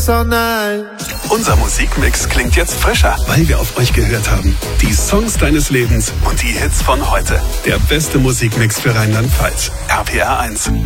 this all night. Unser Musikmix klingt jetzt frischer, weil wir auf euch gehört haben. Die Songs deines Lebens und die Hits von heute. Der beste Musikmix für Rheinland-Pfalz. RPR 1.